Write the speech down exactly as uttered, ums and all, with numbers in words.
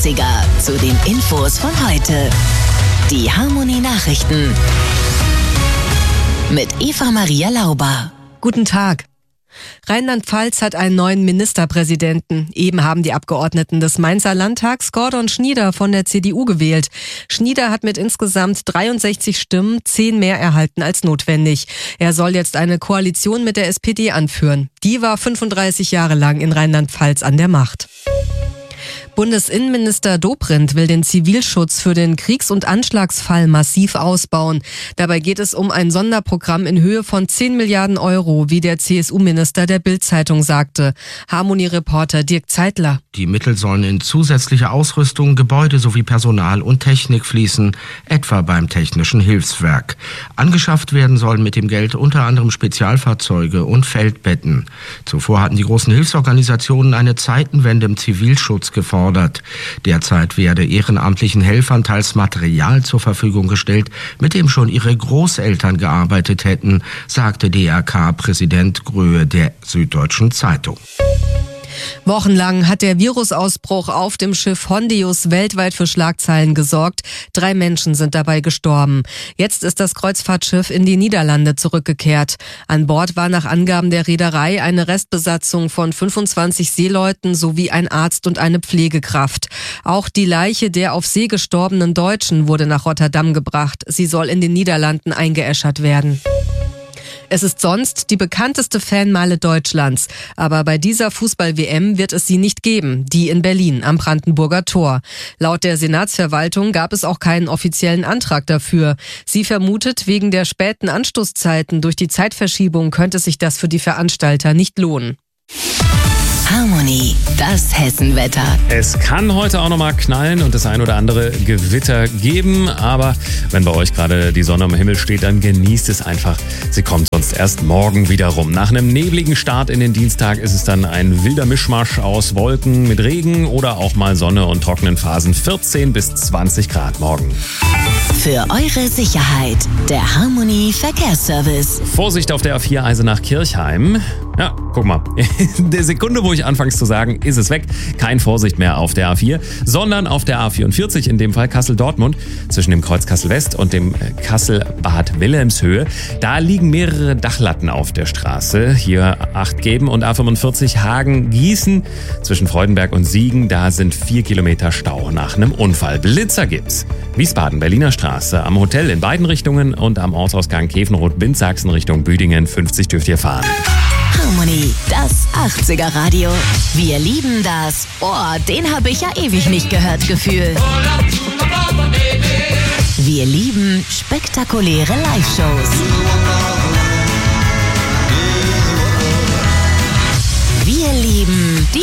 achtziger zu den Infos von heute. Die Harmonie Nachrichten mit Eva Maria Lauber. Guten Tag. Rheinland-Pfalz hat einen neuen Ministerpräsidenten. Eben haben die Abgeordneten des Mainzer Landtags Gordon Schnieder von der C D U gewählt. Schnieder hat mit insgesamt dreiundsechzig Stimmen zehn mehr erhalten als notwendig. Er soll jetzt eine Koalition mit der S P D anführen. Die war fünfunddreißig Jahre lang in Rheinland-Pfalz an der Macht. Bundesinnenminister Dobrindt will den Zivilschutz für den Kriegs- und Anschlagsfall massiv ausbauen. Dabei geht es um ein Sonderprogramm in Höhe von zehn Milliarden Euro, wie der C S U-Minister der Bild-Zeitung sagte. Harmonie-Reporter Dirk Zeitler. Die Mittel sollen in zusätzliche Ausrüstung, Gebäude sowie Personal und Technik fließen, etwa beim Technischen Hilfswerk. Angeschafft werden sollen mit dem Geld unter anderem Spezialfahrzeuge und Feldbetten. Zuvor hatten die großen Hilfsorganisationen eine Zeitenwende im Zivilschutz gefordert. Derzeit werde ehrenamtlichen Helfern teils Material zur Verfügung gestellt, mit dem schon ihre Großeltern gearbeitet hätten, sagte D R K-Präsident Gröhe der Süddeutschen Zeitung. Wochenlang hat der Virusausbruch auf dem Schiff Hondius weltweit für Schlagzeilen gesorgt. Drei Menschen sind dabei gestorben. Jetzt ist das Kreuzfahrtschiff in die Niederlande zurückgekehrt. An Bord war nach Angaben der Reederei eine Restbesatzung von fünfundzwanzig Seeleuten sowie ein Arzt und eine Pflegekraft. Auch die Leiche der auf See gestorbenen Deutschen wurde nach Rotterdam gebracht. Sie soll in den Niederlanden eingeäschert werden. Es ist sonst die bekannteste Fanmeile Deutschlands. Aber bei dieser Fußball-W M wird es sie nicht geben, die in Berlin am Brandenburger Tor. Laut der Senatsverwaltung gab es auch keinen offiziellen Antrag dafür. Sie vermutet, wegen der späten Anstoßzeiten durch die Zeitverschiebung könnte sich das für die Veranstalter nicht lohnen. Harmonie, das Hessenwetter. Es kann heute auch noch mal knallen und das ein oder andere Gewitter geben, aber wenn bei euch gerade die Sonne am Himmel steht, dann genießt es einfach. Sie kommt sonst erst morgen wieder rum. Nach einem nebligen Start in den Dienstag ist es dann ein wilder Mischmasch aus Wolken mit Regen oder auch mal Sonne und trockenen Phasen. vierzehn bis zwanzig Grad morgen. Für eure Sicherheit, der Harmonie Verkehrsservice. Vorsicht auf der A vier Eisenach-Kirchheim. Ja, guck mal. In der Sekunde, wo ich anfangs zu sagen, ist es weg. Kein Vorsicht mehr auf der A vier, sondern auf der A vierundvierzig, in dem Fall Kassel-Dortmund, zwischen dem Kreuz Kassel-West und dem Kassel-Bad Wilhelmshöhe. Da liegen mehrere Dachlatten auf der Straße. Hier Acht geben. Und A fünfundvierzig Hagen-Gießen zwischen Freudenberg und Siegen. Da sind vier Kilometer Stau nach einem Unfall. Blitzer gibt's. Wiesbaden, Berliner Straße, am Hotel in beiden Richtungen und am Ortsausgang Käfenrot-Bindsachsen Richtung Büdingen. fünfzig dürft ihr fahren. Harmonie, das achtziger Radio. Wir lieben das. Oh, den habe ich ja ewig nicht gehört, Gefühl. Wir lieben spektakuläre Live-Shows.